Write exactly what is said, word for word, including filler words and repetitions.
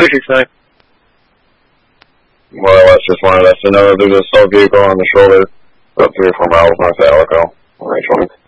sixty-six. More or less just wanted us to know that there's a assault vehicle on the shoulder, about three or four miles north of Elko, range one.